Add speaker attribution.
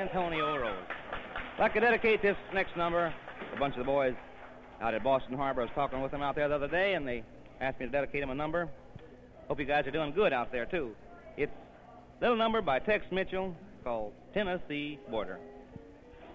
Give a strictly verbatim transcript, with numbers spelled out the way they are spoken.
Speaker 1: Antonio Rose. I'd like to dedicate this next number to a bunch of the boys out at Boston Harbor. I was talking with them out there the other day, and they asked me to dedicate them a number. Hope you guys are doing good out there, too. It's a little number by Tex Mitchell called Tennessee Border.